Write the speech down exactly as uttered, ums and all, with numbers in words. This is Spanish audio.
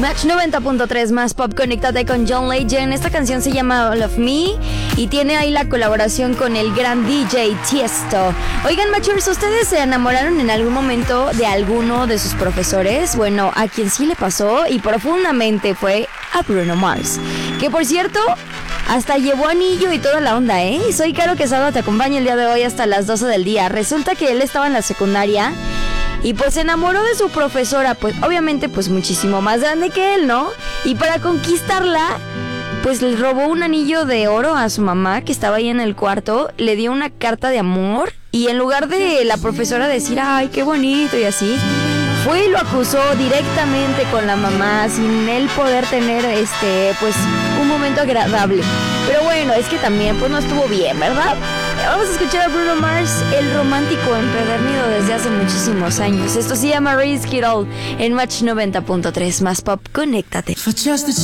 Match noventa punto tres más pop, conéctate con John Legend. Esta canción se llama All of Me y tiene ahí la colaboración con el gran D J Tiesto. Oigan, Matchers, ¿ustedes se enamoraron en algún momento de alguno de sus profesores? Bueno, a quien sí le pasó y profundamente fue a Bruno Mars, que por cierto hasta llevó anillo y toda la onda, ¿eh? Soy Caro Quesada, te acompaño el día de hoy hasta las doce del día. Resulta que él estaba en la secundaria y pues se enamoró de su profesora, pues obviamente pues muchísimo más grande que él, ¿no? Y para conquistarla, pues le robó un anillo de oro a su mamá que estaba ahí en el cuarto, le dio una carta de amor y en lugar de la profesora decir, ay, qué bonito y así, fue y lo acusó directamente con la mamá sin él poder tener este, pues un momento agradable. Pero bueno, es que también pues no estuvo bien, ¿verdad? Vamos a escuchar a Bruno Mars, el romántico empedernido desde hace muchísimos años. Esto se llama Risk It All en Match noventa punto tres más pop, conéctate.